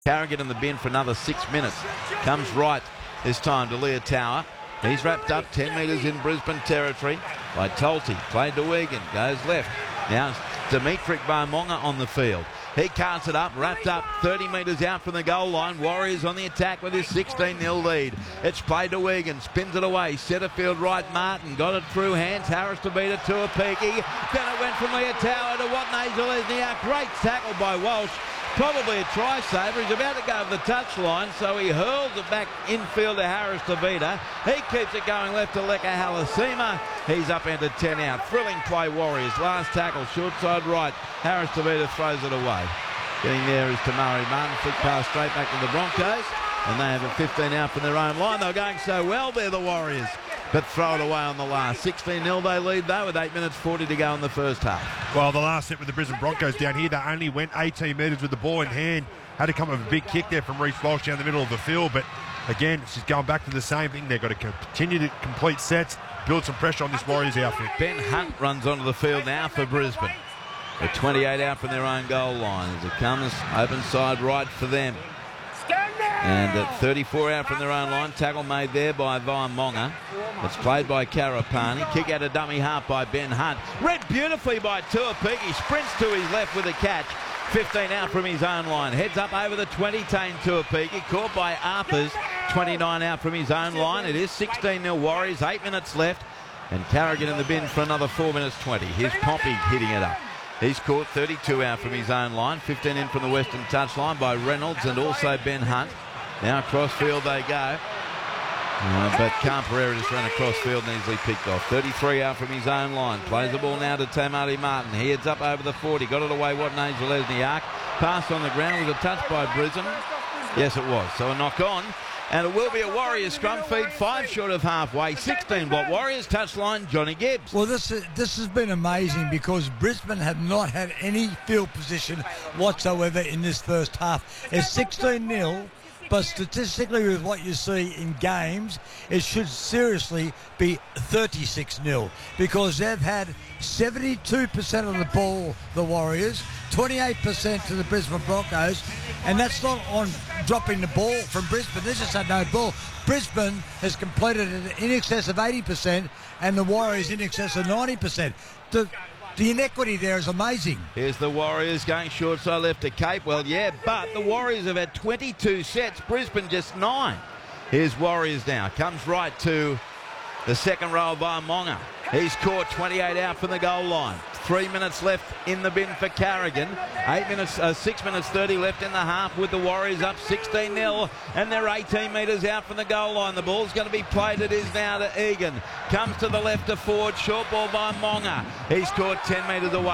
Carrigan in the bin for another 6 minutes. Comes right this time to Leah Tower. He's wrapped up 10 metres in Brisbane territory by Tolty. Played to Wigan. Goes left. Now Dimitri Barmonga on the field. He casts it up, wrapped up 30 metres out from the goal line. Warriors on the attack with his 16-0 lead. It's played to Wigan, spins it away. Centre field right, Martin. Got it through hands. Harris to beat it to a Peaky. Then it went from Leah Tower to Watney Zelezniak. Great tackle by Walsh. Probably a try saver. He's about to go over the touchline, so he hurls it back infield to Harris Tavita. He keeps it going left to Leka Halasima. He's up into 10 out. Thrilling play, Warriors. Last tackle, short side right. Harris Tavita throws it away. Getting there is Tamari Martin. Flick pass straight back to the Broncos. And they have a 15 out from their own line. They're going so well there, the Warriors. But throw it away on the last. 16-0 they lead though with 8 minutes 40 to go in the first half. Well, the last set with the Brisbane Broncos down here, they only went 18 metres with the ball in hand. Had to come up with a big kick there from Reece Walsh down the middle of the field. But again, she's going back to the same thing. They've got to continue to complete sets, build some pressure on this Warriors outfit. Ben Hunt runs onto the field now for Brisbane. They're 28 out from their own goal line as it comes open side right for them. And at 34 out from their own line, tackle made there by Vaimonga. It's played by Karapani. Kick out a dummy half by Ben Hunt. Read beautifully by Tuapiki. Sprints to his left with a catch. 15 out from his own line. Heads up over the 20, Tane Tuapiki. Caught by Arpers. 29 out from his own line. It is 16-0 Warriors. 8 minutes left. And Carrigan in the bin for another 4 minutes 20. Here's Pompey hitting it up. He's caught 32 out from his own line. 15 in from the western touchline by Reynolds and also Ben Hunt. Now across field they go. But Khan Pereira just ran across field and easily picked off. 33 out from his own line. Plays the ball now to Tamari Martin. He heads up over the 40. Got it away, Watney Zelezniak. Pass on the ground. Was a touch by Brisbane. Yes, it was. So a knock on. And it will be a Warriors scrum feed, 5 short of halfway. 16 block Warriors, touchline, Johnny Gibbs. Well, this has been amazing because Brisbane have not had any field position whatsoever in this first half. It's 16-0. But statistically, with what you see in games, it should seriously be 36-0 because they've had 72% of the ball, the Warriors, 28% to the Brisbane Broncos, and that's not on dropping the ball from Brisbane. They just had no ball. Brisbane has completed it in excess of 80% and the Warriors in excess of 90%. The inequity there is amazing. Here's the Warriors going short side left to Cape. Well, yeah, but the Warriors have had 22 sets. Brisbane just 9. Here's Warriors now. Comes right to the second row by Monga. He's caught 28 out from the goal line. 3 minutes left in the bin for Carrigan. 6 minutes 30 left in the half with the Warriors up 16-0 and they're 18 metres out from the goal line. The ball's going to be played. It is now to Egan. Comes to the left to Ford. Short ball by Monga. He's caught 10 metres away.